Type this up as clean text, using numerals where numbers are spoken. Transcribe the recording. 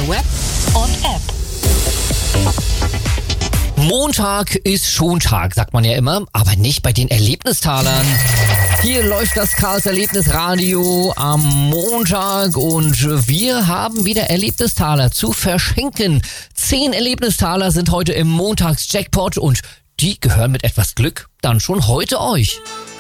der Web und App. Montag ist Schontag, sagt man ja immer, aber nicht bei den Erlebnistalern. Hier läuft das Chaos Erlebnisradio am Montag und wir haben wieder Erlebnistaler zu verschenken. 10 Erlebnistaler sind heute im Montags-Jackpot und die gehören mit etwas Glück dann schon heute euch.